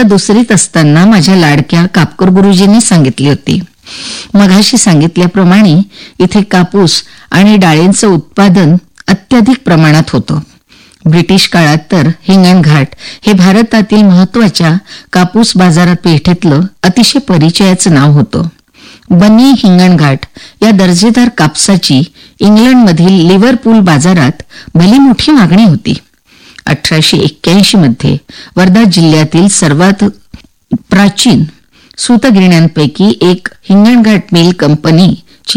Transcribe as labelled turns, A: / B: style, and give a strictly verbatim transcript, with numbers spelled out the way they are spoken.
A: दुसरीत असताना माझ्या लाडक्या कापकर गुरुजींनी सांगितली होती. मघाशी सांगितल्याप्रमाणे इथे कापूस आणि डाळींचं उत्पादन अत्याधिक प्रमाणात होतं. ब्रिटिश काळात तर हिंगणघाट हे भारतातील महत्वाच्या कापूस बाजारपेठेतलं अतिशय परिचयाचं नाव होतं. बनी हिंगणघाट या दर्जेदार कापसाची इंग्लंडमधील लिव्हरपूल बाजारात भली मोठी मागणी होती. अठराशे एक्क्याऐंशी मध्ये वर्धा जिल्ह्यातील सर्वात प्राचीन सूतगिरण्यांपैकी एक हिंगणघाट मिल कंपनी